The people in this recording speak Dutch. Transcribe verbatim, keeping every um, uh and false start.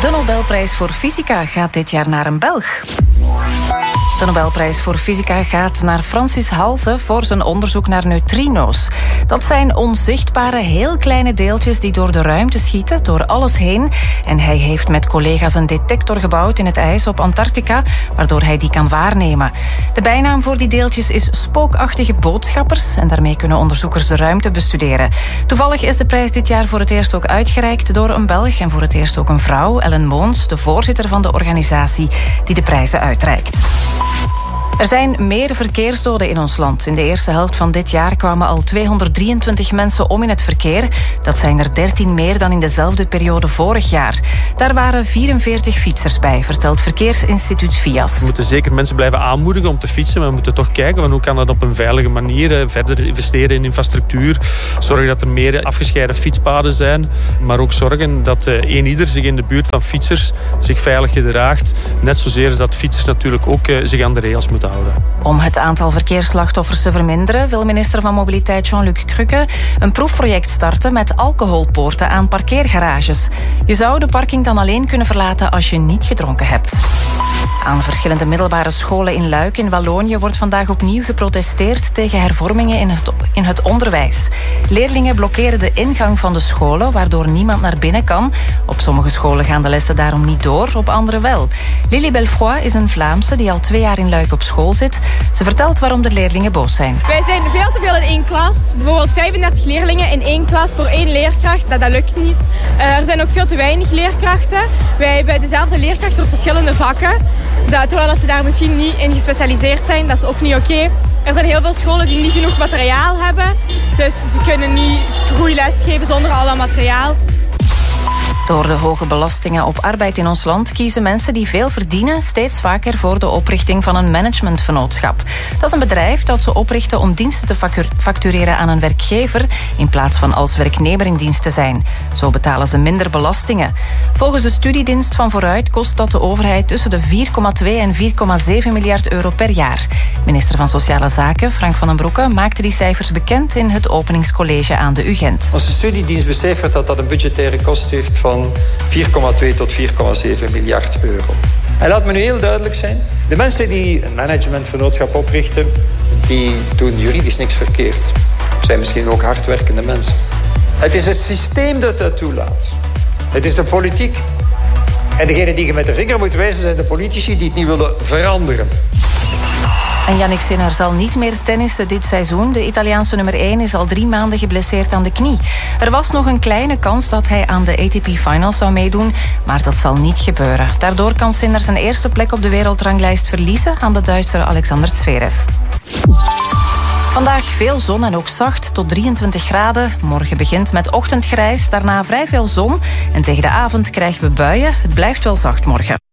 De Nobelprijs voor Fysica gaat dit jaar naar een Belg. De Nobelprijs voor Fysica gaat naar Francis Halse voor zijn onderzoek naar neutrino's. Dat zijn onzichtbare, heel kleine deeltjes die door de ruimte schieten, door alles heen. En hij heeft met collega's een detector gebouwd in het ijs op Antarctica, waardoor hij die kan waarnemen. De bijnaam voor die deeltjes is spookachtige boodschappers en daarmee kunnen onderzoekers de ruimte bestuderen. Toevallig is de prijs dit jaar voor het eerst ook uitgereikt door een Belg en voor het eerst ook een vrouw, Ellen Moons, de voorzitter van de organisatie die de prijzen uitreikt. Er zijn meer verkeersdoden in ons land. In de eerste helft van dit jaar kwamen al tweehonderddrieëntwintig mensen om in het verkeer. Dat zijn er dertien meer dan in dezelfde periode vorig jaar. Daar waren vierenveertig fietsers bij, vertelt Verkeersinstituut Fias. We moeten zeker mensen blijven aanmoedigen om te fietsen, maar we moeten toch kijken van hoe kan dat op een veilige manier. Verder investeren in infrastructuur, zorgen dat er meer afgescheiden fietspaden zijn, maar ook zorgen dat een ieder zich in de buurt van fietsers zich veilig gedraagt. Net zozeer dat fietsers natuurlijk ook zich aan de rails moeten houden. Om het aantal verkeersslachtoffers te verminderen wil minister van Mobiliteit Jean-Luc Cruque een proefproject starten met alcoholpoorten aan parkeergarages. Je zou de parking dan alleen kunnen verlaten als je niet gedronken hebt. Aan verschillende middelbare scholen in Luik in Wallonië wordt vandaag opnieuw geprotesteerd tegen hervormingen in het, in het onderwijs. Leerlingen blokkeren de ingang van de scholen, waardoor niemand naar binnen kan. Op sommige scholen gaan de lessen daarom niet door, op andere wel. Lily Belfroy is een Vlaamse die al twee jaar in Luik op school zit. Ze vertelt waarom de leerlingen boos zijn. Wij zijn veel te veel in één klas. Bijvoorbeeld vijfendertig leerlingen in één klas voor één leerkracht. Dat, dat lukt niet. Uh, er zijn ook veel te weinig leerkrachten. Wij hebben dezelfde leerkracht voor verschillende vakken. Dat, terwijl ze daar misschien niet in gespecialiseerd zijn, dat is ook niet oké. Okay. Er zijn heel veel scholen die niet genoeg materiaal hebben. Dus ze kunnen niet goed lesgeven zonder al dat materiaal. Door de hoge belastingen op arbeid in ons land kiezen mensen die veel verdienen steeds vaker voor de oprichting van een managementvennootschap. Dat is een bedrijf dat ze oprichten om diensten te factureren aan een werkgever in plaats van als werknemer in dienst te zijn. Zo betalen ze minder belastingen. Volgens de studiedienst van Vooruit kost dat de overheid tussen de vier komma twee en vier komma zeven miljard euro per jaar. Minister van Sociale Zaken, Frank van den Broeke, maakte die cijfers bekend in het openingscollege aan de U Gent. Onze studiedienst becijfert dat dat een budgettaire kost heeft van vier komma twee tot vier komma zeven miljard euro. En laat me nu heel duidelijk zijn. De mensen die een managementvennootschap oprichten, die doen juridisch niks verkeerd. Zijn misschien ook hardwerkende mensen. Het is het systeem dat dat toelaat. Het is de politiek. En degene die je met de vinger moet wijzen zijn de politici die het niet willen veranderen. En Jannik Sinner zal niet meer tennissen dit seizoen. De Italiaanse nummer één is al drie maanden geblesseerd aan de knie. Er was nog een kleine kans dat hij aan de A T P Finals zou meedoen, maar dat zal niet gebeuren. Daardoor kan Sinner zijn eerste plek op de wereldranglijst verliezen aan de Duitser Alexander Zverev. Vandaag veel zon en ook zacht, tot drieëntwintig graden. Morgen begint met ochtendgrijs, daarna vrij veel zon. En tegen de avond krijgen we buien. Het blijft wel zacht morgen.